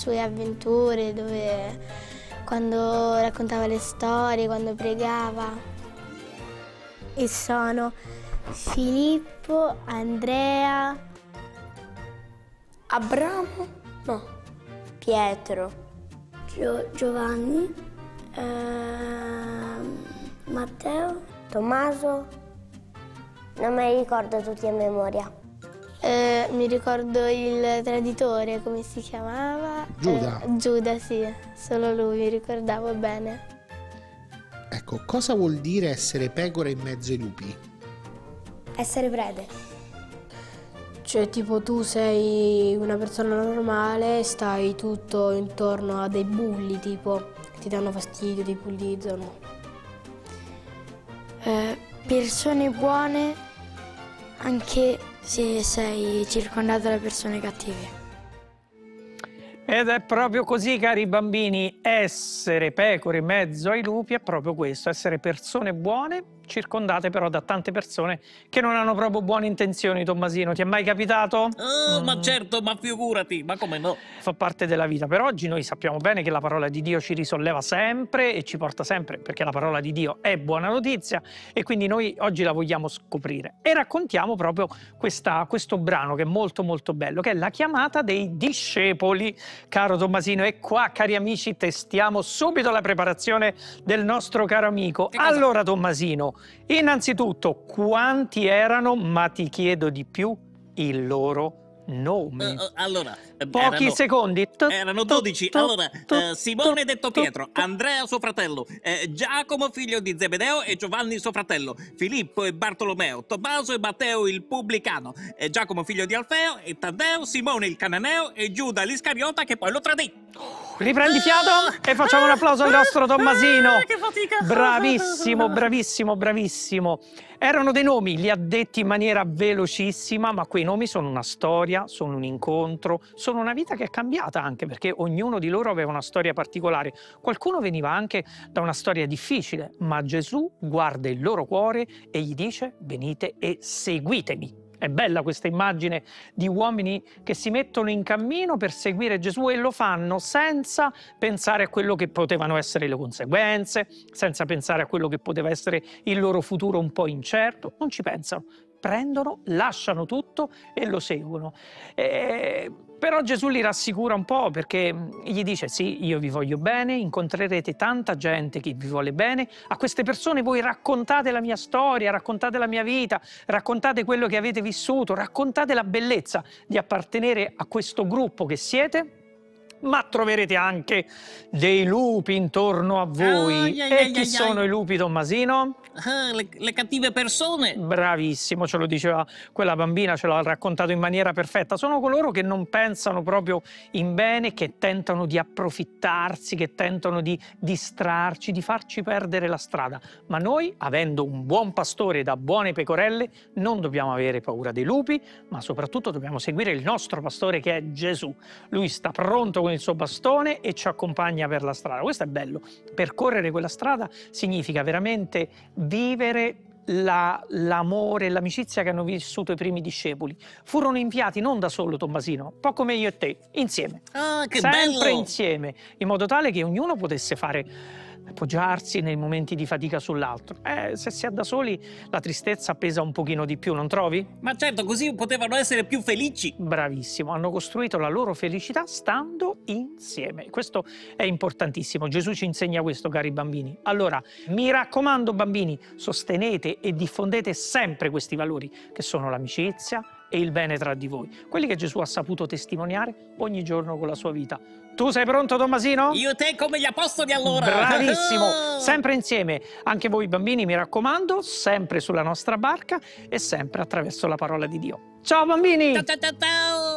sue avventure, quando raccontava le storie, quando pregava. E sono Filippo, Andrea, Abramo? No. Pietro, Giovanni? Matteo? Tommaso. Non me li ricordo tutti a memoria. Mi ricordo il traditore, come si chiamava? Giuda. Giuda, sì, solo lui, mi ricordavo bene. Ecco, cosa vuol dire essere pecora in mezzo ai lupi? Essere prede. Cioè, tipo, tu sei una persona normale, stai tutto intorno a dei bulli, tipo, ti danno fastidio, ti bullizzano. Persone buone anche se sei circondato da persone cattive. Ed è proprio così, cari bambini, essere pecore in mezzo ai lupi è proprio questo, essere persone buone, circondate però da tante persone che non hanno proprio buone intenzioni. Tommasino, ti è mai capitato? Ma certo, ma figurati, ma come no? Fa parte della vita. Per oggi noi sappiamo bene che la parola di Dio ci risolleva sempre e ci porta sempre, perché la parola di Dio è buona notizia, e quindi noi oggi la vogliamo scoprire. E raccontiamo proprio questo brano che è molto molto bello, che è la chiamata dei discepoli. Caro Tommasino, e qua, cari amici, testiamo subito la preparazione del nostro caro amico. Allora, Tommasino, innanzitutto, quanti erano, ma ti chiedo di più, il loro nome? Allora, Pochi secondi. Erano 12. Allora, Simone detto Pietro, Andrea suo fratello, Giacomo figlio di Zebedeo e Giovanni suo fratello, Filippo e Bartolomeo, Tommaso e Matteo il pubblicano, Giacomo figlio di Alfeo e Taddeo, Simone il cananeo e Giuda l'Iscariota che poi lo tradì. Riprendi fiato e facciamo un applauso al nostro Tommasino. Che fatica! Bravissimo, bravissimo, bravissimo. Erano dei nomi, li ha detti in maniera velocissima, ma quei nomi sono una storia, sono un incontro, sono una vita che è cambiata anche, perché ognuno di loro aveva una storia particolare. Qualcuno veniva anche da una storia difficile, ma Gesù guarda il loro cuore e gli dice: venite e seguitemi. È bella questa immagine di uomini che si mettono in cammino per seguire Gesù e lo fanno senza pensare a quello che potevano essere le conseguenze, senza pensare a quello che poteva essere il loro futuro un po' incerto. Non ci pensano, prendono, lasciano tutto e lo seguono. Però Gesù li rassicura un po', perché gli dice: sì, io vi voglio bene, incontrerete tanta gente che vi vuole bene, a queste persone voi raccontate la mia storia, raccontate la mia vita, raccontate quello che avete vissuto, raccontate la bellezza di appartenere a questo gruppo che siete, ma troverete anche dei lupi intorno a voi. E chi sono i lupi, Tommasino? Le cattive persone. Bravissimo, ce lo diceva quella bambina, ce l'ha raccontato in maniera perfetta. Sono coloro che non pensano proprio in bene, che tentano di approfittarsi, che tentano di distrarci, di farci perdere la strada. Ma noi, avendo un buon pastore da buone pecorelle, non dobbiamo avere paura dei lupi, ma soprattutto dobbiamo seguire il nostro pastore, che è Gesù. Lui sta pronto con il suo bastone e ci accompagna per la strada. Questo è bello. Percorrere quella strada significa veramente vivere l'amore e l'amicizia che hanno vissuto i primi discepoli. Furono inviati non da solo, Tommasino, un po' come io e te, insieme. Che sempre bello! insieme, in modo tale che ognuno potesse appoggiarsi nei momenti di fatica sull'altro. Se si è da soli la tristezza pesa un pochino di più, non trovi? Ma certo, così potevano essere più felici. Bravissimo, hanno costruito la loro felicità stando insieme. Questo è importantissimo, Gesù ci insegna questo, cari bambini. Allora, mi raccomando bambini, sostenete e diffondete sempre questi valori, che sono l'amicizia e il bene tra di voi, quelli che Gesù ha saputo testimoniare ogni giorno con la sua vita. Tu sei pronto, Tommasino? Io e te come gli apostoli, allora! Bravissimo! Sempre insieme, anche voi bambini, mi raccomando, sempre sulla nostra barca e sempre attraverso la parola di Dio. Ciao bambini! Ciao ciao ciao ciao!